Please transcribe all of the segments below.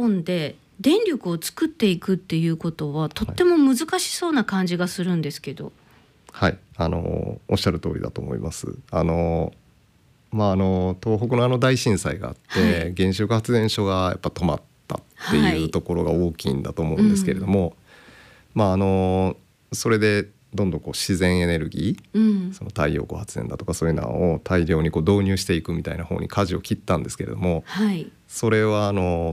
本で電力を作っていくっていうことはとっても難しそうな感じがするんですけど。 はい、おっしゃる通りだと思います。東北の大震災があって、原子力発電所がやっぱ止まったっていうところが大きいんだと思うんですけれども、それでどんどん自然エネルギー、その太陽光発電だとかそういうのを大量に導入していくみたいな方に舵を切ったんですけれども、それは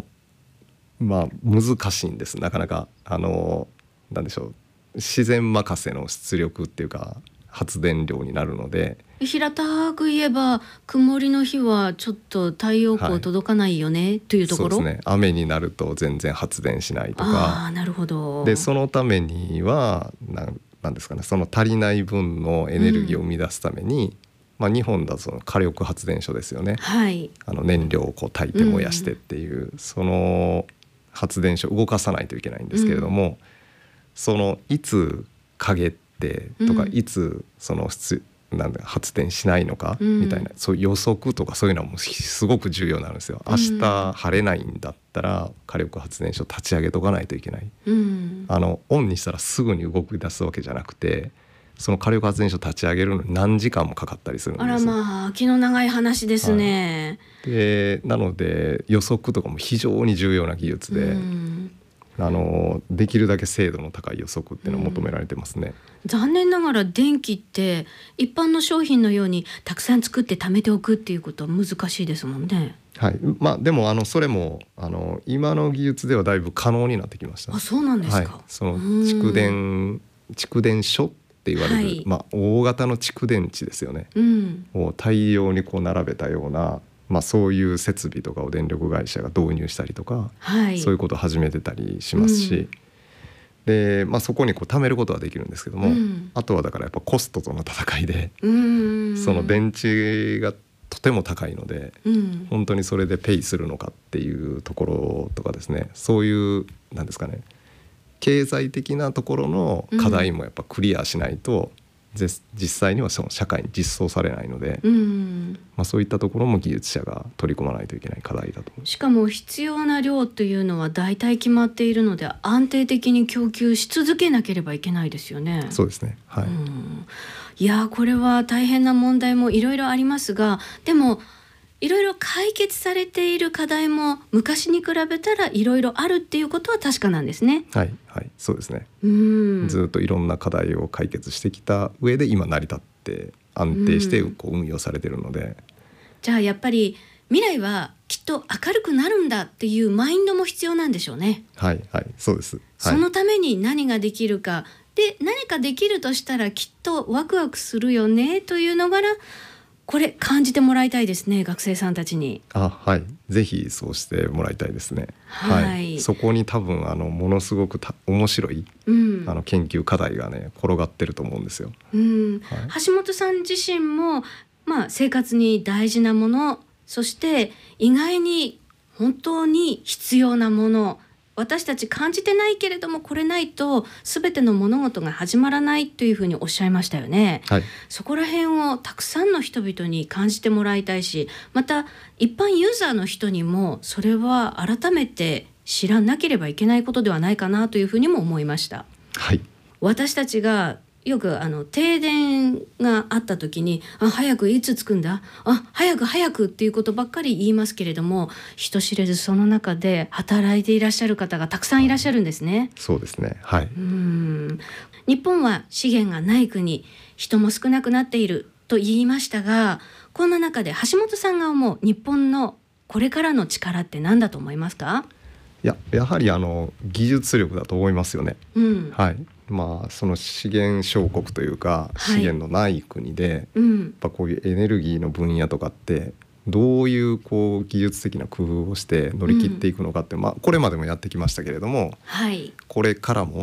難しいんです。なかなかなんでしょう、自然任せの出力っていうか発電量になるので、 平たく言えば曇りの日はちょっと太陽光届かないよね、というところ。 そうですね、雨になると全然発電しないとか。 なるほど。 でそのためにはなんですかね、その足りない分のエネルギーを生み出すために、日本だとその火力発電所ですよね、燃料を炊いて燃やしてっていう、その発電所を動かさないといけないんですけれども、そのいつ陰ってとか、いつその発電しないのかみたいな、そういう予測とかそういうのもすごく重要なんですよ。明日晴れないんだったら火力発電所立ち上げとかないといけない、オンにしたらすぐに動き出すわけじゃなくて、その火力発電所立ち上げるのに何時間もかかったりするんです。 気の長い話ですね。 でなので予測とかも非常に重要な技術で、できるだけ精度の高い予測っていうのを求められてますね。 残念ながら電気って一般の商品のようにたくさん作って貯めておくっていうことは難しいですもんね。 でもそれも今の技術ではだいぶ可能になってきました。 そうなんですか。 その蓄電所って言われる、大型の蓄電池ですよね、を大量に並べたような、そういう設備とかを電力会社が導入したりとか、そういうことを始めてたりしますし、でそこに貯めることはできるんですけども、あとはだからやっぱコストとの戦いで、その電池がとても高いので、本当にそれでペイするのかっていうところとかですね、そういうなんですかね、経済的なところの課題もやっぱクリアしないと、実際にはその社会に実装されないので、そういったところも技術者が取り組まないといけない課題だと思います。 しかも必要な量というのは大体決まっているので、安定的に供給し続けなければいけないですよね。 そうですね、 いやこれは大変な問題もいろいろありますが、でもいろいろ解決されている課題も昔に比べたらいろいろあるっていうことは確かなんですね。 そうですね。ずっといろんな課題を解決してきた上で今成り立って安定して運用されているので、 じゃあやっぱり未来はきっと明るくなるんだっていうマインドも必要なんでしょうね。 そうです、 そのために何ができるかで、何かできるとしたらきっとワクワクするよねというのがこれ感じてもらいたいですね、学生さんたちに。 ぜひそうしてもらいたいですね。そこに多分ものすごく面白い、研究課題がね転がってると思うんですよ。 橋本さん自身も、生活に大事なもの、そして意外に本当に必要なもの、私たち感じてないけれどもこれないと全ての物事が始まらないというふうにおっしゃいましたよね。そこら辺をたくさんの人々に感じてもらいたいし、また一般ユーザーの人にもそれは改めて知らなければいけないことではないかなというふうにも思いました。私たちがよく停電があった時に早くいつ着くんだ、早くっていうことばっかり言いますけれども、人知れずその中で働いていらっしゃる方がたくさんいらっしゃるんですね。 そうですね。 日本は資源がない国、人も少なくなっていると言いましたが、こんな中で橋本さんが思う日本のこれからの力って何だと思いますか？ やはり技術力だと思いますよね。その資源小国というか、資源のない国で、やっぱこういうエネルギーの分野とかってどういう技術的な工夫をして乗り切っていくのかって、これまでもやってきましたけれども、これからも、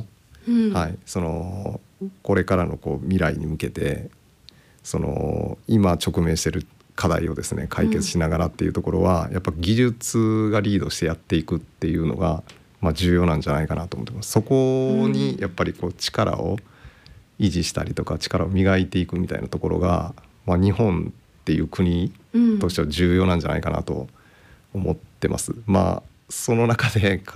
これからの未来に向けて今直面している課題をですね解決しながらっていうところは、やっぱ技術がリードしてやっていくっていうのが重要なんじゃないかなと思ってます。そこにやっぱり力を維持したりとか力を磨いていくみたいなところが、日本っていう国としては重要なんじゃないかなと思ってます。 その中で